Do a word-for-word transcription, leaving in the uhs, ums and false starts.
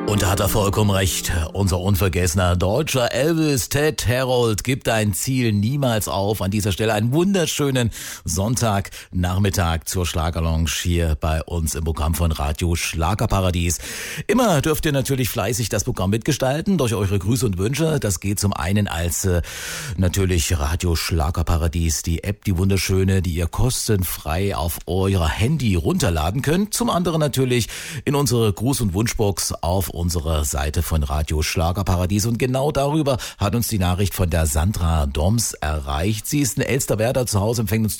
Und da hat er vollkommen recht. Unser unvergessener deutscher Elvis Ted Herold gibt ein Ziel niemals auf. An dieser Stelle einen wunderschönen Sonntagnachmittag zur Schlagerlounge hier bei uns im Programm von Radio Schlagerparadies. Immer dürft ihr natürlich fleißig das Programm mitgestalten durch eure Grüße und Wünsche. Das geht zum einen als äh, natürlich Radio Schlagerparadies, die App, die wunderschöne, die ihr kostenfrei auf euer Handy runterladen könnt. Zum anderen natürlich in unsere Gruß- und Wunschbox auf unserer Seite von Radio Schlagerparadies. Und genau darüber hat uns die Nachricht von der Sandra Doms erreicht. Sie ist in Elsterwerda zu Hause, empfängt uns